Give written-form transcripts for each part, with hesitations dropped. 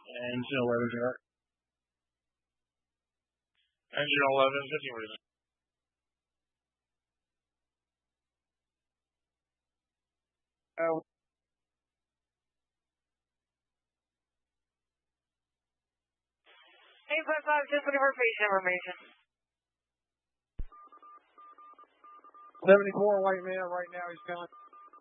Engine 11, Jack. Engine 11, 15 reason. Oh. 855, just looking for patient information. 74 white man right now, he's coming.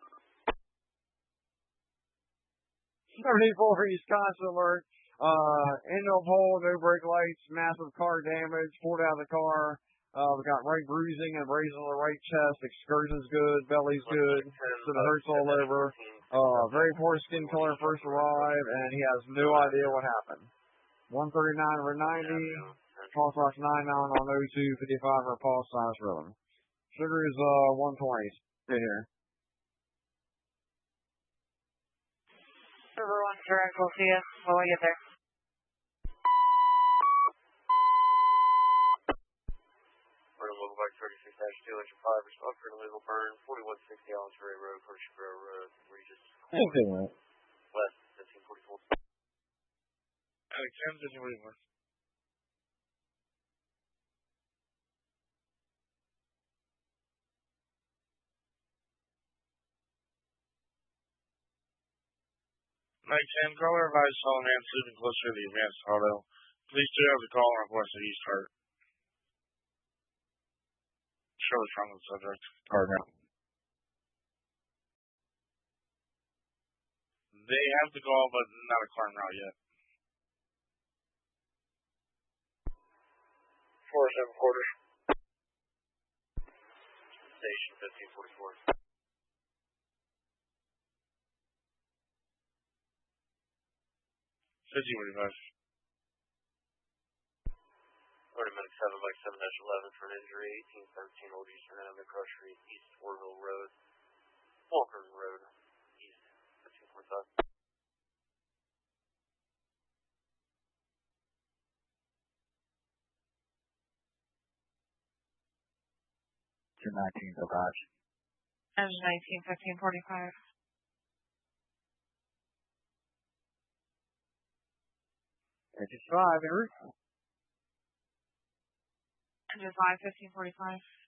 74 East Constant alert. End of hole, no brake lights, massive car damage, pulled out of the car. We got right bruising and abrasion on the right chest. Excursion's good, belly's good, so the hurts all over. Very poor skin color first arrive, and he has no idea what happened. 139/90, pulse ox 99 on 02, 55 for pulse size rhythm. Sugar is 120. Stay here. River 1 direct, we'll see you when we get there. We're going to local bike 36-2, engine 5, respond for an illegal burn, 4160 Allen's Ferry Road, Pershing Grove Road, Regis. West, 1544. Alex, 1544. Night 10, caller advised tall man sleeping closer to the advanced auto. Please do have the call and request that he start. Show is from the subject. Card now. They have the call, but not a climb route yet. 4-7 quarters. Station 1544. 1545. Order medic 7 bike 7-11 for an injury, 1813 Old Eastern Avenue, Crush Street, East Warville Road, Walker Road, East 1545. 219, so gosh. Engine 19, 1545. Engine 5, en route. Engine 5, 1545.